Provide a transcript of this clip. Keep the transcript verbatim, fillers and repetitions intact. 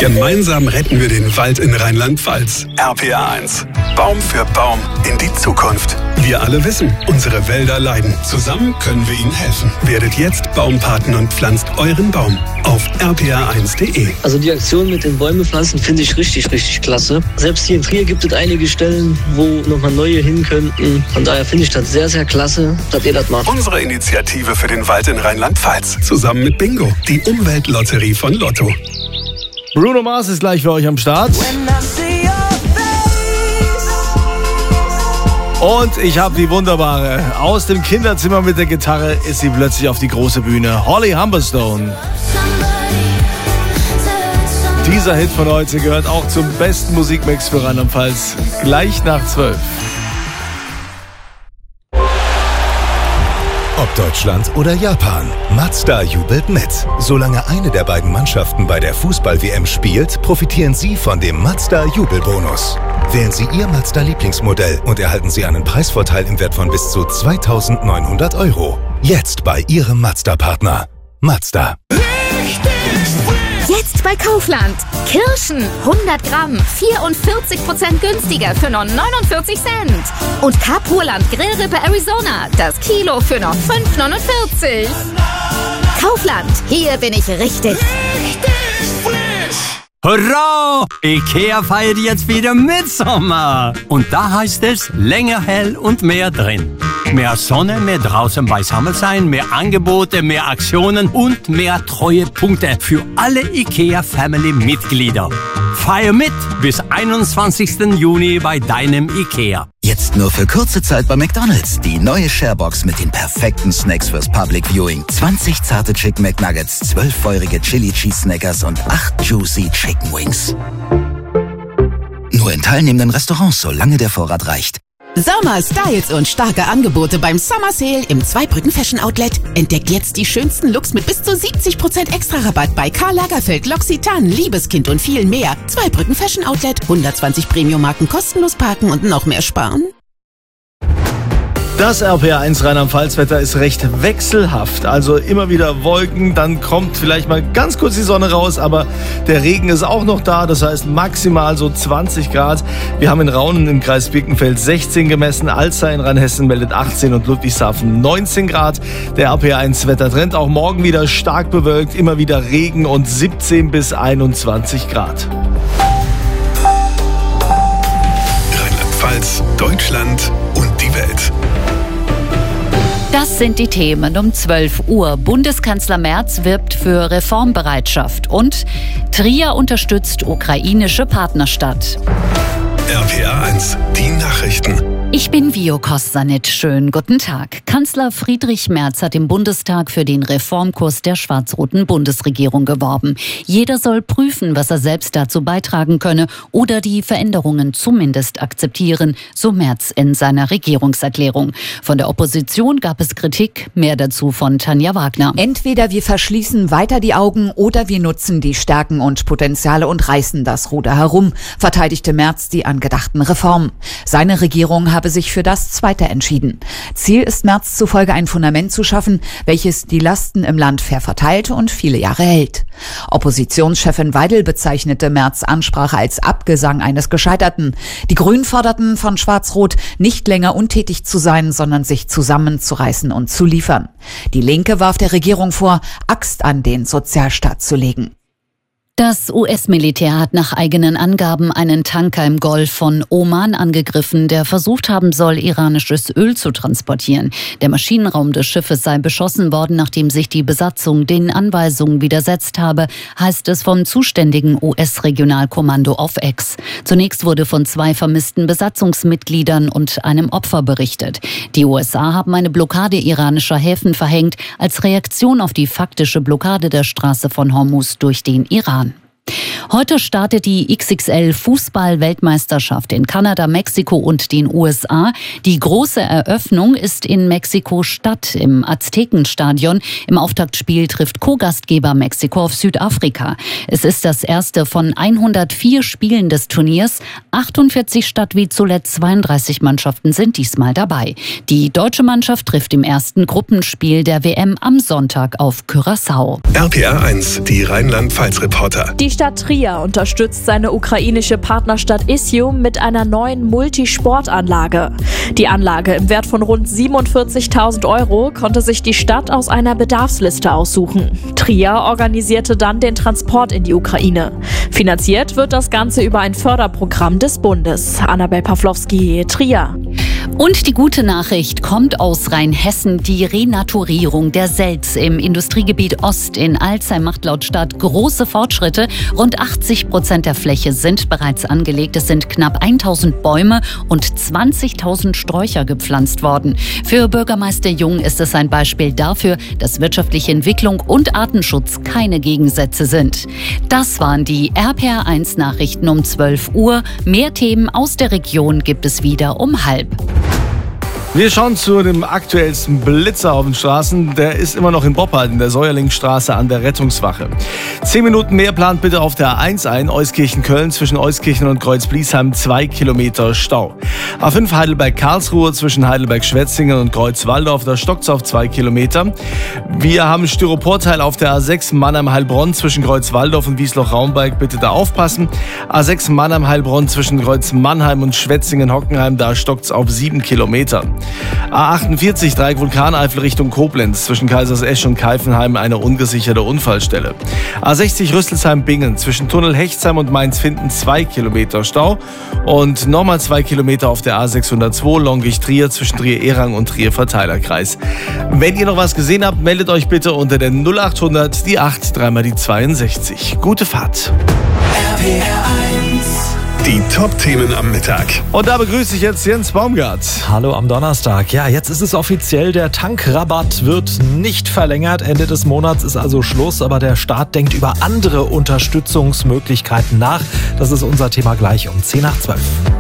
Gemeinsam retten wir den Wald in Rheinland-Pfalz. R P R eins. Baum für Baum in die Zukunft. Wir alle wissen, unsere Wälder leiden. Zusammen können wir ihnen helfen. Werdet jetzt Baumpaten und pflanzt euren Baum auf r p r eins punkt d e. Also die Aktion mit den Bäume pflanzen finde ich richtig, richtig klasse. Selbst hier in Trier gibt es einige Stellen, wo nochmal neue hin könnten. Von daher finde ich das sehr, sehr klasse, dass ihr das macht. Unsere Initiative für den Wald in Rheinland-Pfalz. Zusammen mit Bingo, die Umweltlotterie von Lotto. Bruno Mars ist gleich für euch am Start. Und ich habe die wunderbare, aus dem Kinderzimmer mit der Gitarre ist sie plötzlich auf die große Bühne. Holly Humberstone. Dieser Hit von heute gehört auch zum besten Musikmix für Rheinland-Pfalz. Gleich nach zwölf. Ob Deutschland oder Japan, Mazda jubelt mit. Solange eine der beiden Mannschaften bei der Fußball-W M spielt, profitieren Sie von dem Mazda-Jubelbonus. Wählen Sie Ihr Mazda-Lieblingsmodell und erhalten Sie einen Preisvorteil im Wert von bis zu zweitausendneunhundert Euro. Jetzt bei Ihrem Mazda-Partner. Mazda. Jetzt bei Kaufland. Kirschen hundert Gramm, vierundvierzig Prozent günstiger für nur neunundvierzig Cent. Und Kapurland Grillrippe Arizona, das Kilo für nur fünf neunundvierzig. Kaufland, hier bin ich richtig. Richtig frisch. Hurra! IKEA feiert jetzt wieder Mitsommer. Und da heißt es länger hell und mehr drin. Mehr Sonne, mehr draußen beisammen sein, mehr Angebote, mehr Aktionen und mehr Treuepunkte für alle IKEA-Family-Mitglieder. Feier mit bis einundzwanzigsten Juni bei deinem IKEA. Jetzt nur für kurze Zeit bei McDonald's. Die neue Sharebox mit den perfekten Snacks fürs Public Viewing. zwanzig zarte Chicken McNuggets, zwölf feurige Chili Cheese Snackers und acht Juicy Chicken Wings. Nur in teilnehmenden Restaurants, solange der Vorrat reicht. Sommer, Styles und starke Angebote beim Summer Sale im Zweibrücken Fashion Outlet. Entdeckt jetzt die schönsten Looks mit bis zu siebzig Prozent Extra-Rabatt bei Karl Lagerfeld, L'Occitane, Liebeskind und viel mehr. Zweibrücken Fashion Outlet, hundertzwanzig Premium-Marken kostenlos parken und noch mehr sparen. Das R P R eins Rheinland-Pfalz-Wetter ist recht wechselhaft. Also immer wieder Wolken, dann kommt vielleicht mal ganz kurz die Sonne raus, aber der Regen ist auch noch da. Das heißt maximal so zwanzig Grad. Wir haben in Raunen im Kreis Birkenfeld sechzehn gemessen, Alzey in Rheinhessen meldet achtzehn und Ludwigshafen neunzehn Grad. Der R P R eins Wettertrend auch morgen wieder stark bewölkt, immer wieder Regen und siebzehn bis einundzwanzig Grad. Rheinland-Pfalz, Deutschland und die Welt. Das sind die Themen um zwölf Uhr. Bundeskanzler Merz wirbt für Reformbereitschaft und Trier unterstützt ukrainische Partnerstadt. R P R eins, die Nachrichten. Ich bin Vio Kostanit. Schönen guten Tag. Kanzler Friedrich Merz hat im Bundestag für den Reformkurs der schwarz-roten Bundesregierung geworben. Jeder soll prüfen, was er selbst dazu beitragen könne oder die Veränderungen zumindest akzeptieren, so Merz in seiner Regierungserklärung. Von der Opposition gab es Kritik, mehr dazu von Tanja Wagner. Entweder wir verschließen weiter die Augen oder wir nutzen die Stärken und Potenziale und reißen das Ruder herum, verteidigte Merz die angedachten Reformen. Seine Regierung habe sich für das Zweite entschieden. Ziel ist Merz zufolge ein Fundament zu schaffen, welches die Lasten im Land fair verteilt und viele Jahre hält. Oppositionschefin Weidel bezeichnete Merz' Ansprache als Abgesang eines Gescheiterten. Die Grünen forderten von Schwarz-Rot, nicht länger untätig zu sein, sondern sich zusammenzureißen und zu liefern. Die Linke warf der Regierung vor, Axt an den Sozialstaat zu legen. Das U S-Militär hat nach eigenen Angaben einen Tanker im Golf von Oman angegriffen, der versucht haben soll, iranisches Öl zu transportieren. Der Maschinenraum des Schiffes sei beschossen worden, nachdem sich die Besatzung den Anweisungen widersetzt habe, heißt es vom zuständigen U S-Regionalkommando auf X. Zunächst wurde von zwei vermissten Besatzungsmitgliedern und einem Opfer berichtet. Die U S A haben eine Blockade iranischer Häfen verhängt, als Reaktion auf die faktische Blockade der Straße von Hormuz durch den Iran. Heute startet die X X L-Fußball-Weltmeisterschaft in Kanada, Mexiko und den U S A. Die große Eröffnung ist in Mexiko-Stadt im Aztekenstadion. Im Auftaktspiel trifft Co-Gastgeber Mexiko auf Südafrika. Es ist das erste von hundertvier Spielen des Turniers. achtundvierzig statt wie zuletzt zweiunddreißig Mannschaften sind diesmal dabei. Die deutsche Mannschaft trifft im ersten Gruppenspiel der W M am Sonntag auf Curaçao. R P R eins, die Rheinland-Pfalz-Reporter. Die Stadt Trier Trier unterstützt seine ukrainische Partnerstadt Isium mit einer neuen Multisportanlage. Die Anlage im Wert von rund siebenundvierzigtausend Euro konnte sich die Stadt aus einer Bedarfsliste aussuchen. Trier organisierte dann den Transport in die Ukraine. Finanziert wird das Ganze über ein Förderprogramm des Bundes. Annabel Pawlowski, Trier. Und die gute Nachricht kommt aus Rheinhessen. Die Renaturierung der Selz im Industriegebiet Ost in Alzey macht laut Stadt große Fortschritte. Rund achtzig Prozent der Fläche sind bereits angelegt. Es sind knapp tausend Bäume und zwanzigtausend Sträucher gepflanzt worden. Für Bürgermeister Jung ist es ein Beispiel dafür, dass wirtschaftliche Entwicklung und Artenschutz keine Gegensätze sind. Das waren die R P R eins Nachrichten um zwölf Uhr. Mehr Themen aus der Region gibt es wieder um halb. Wir schauen zu dem aktuellsten Blitzer auf den Straßen. Der ist immer noch in Boppard in der Säuerlingstraße an der Rettungswache. Zehn Minuten mehr plant bitte auf der A eins ein, Euskirchen-Köln, zwischen Euskirchen und Kreuz-Bliesheim, zwei Kilometer Stau. A fünf Heidelberg-Karlsruhe, zwischen Heidelberg-Schwetzingen und Kreuz-Walldorf, da stockt es auf zwei Kilometer. Wir haben Styroporteil auf der A sechs Mannheim-Heilbronn, zwischen Kreuz-Walldorf und Wiesloch-Raumberg, bitte da aufpassen. A sechs Mannheim-Heilbronn, zwischen Kreuz-Mannheim und Schwetzingen-Hockenheim, da stockt es auf sieben Kilometer. A achtundvierzig Dreieck Vulkaneifel Richtung Koblenz, zwischen Kaisersesch und Keifenheim eine ungesicherte Unfallstelle. A sechzig Rüsselsheim-Bingen, zwischen Tunnel Hechtsheim und Mainz-Finden zwei Kilometer Stau und nochmal zwei Kilometer auf der A sechshundertzwei Longisch-Trier zwischen Trier-Erang und Trier-Verteilerkreis. Wenn ihr noch was gesehen habt, meldet euch bitte unter der null achthundert, die acht, dreimal die zweiundsechzig. Gute Fahrt. R P R eins. Die Top-Themen am Mittag. Und da begrüße ich jetzt Jens Baumgart. Hallo am Donnerstag. Ja, jetzt ist es offiziell, der Tankrabatt wird nicht verlängert. Ende des Monats ist also Schluss, aber der Staat denkt über andere Unterstützungsmöglichkeiten nach. Das ist unser Thema gleich um zehn nach zwölf.